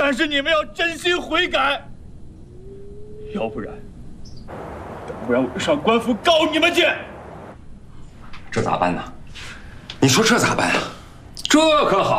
但是你们要真心悔改，要不然我就上官府告你们去。 这咋办呢？你说这咋办啊？ 这可好。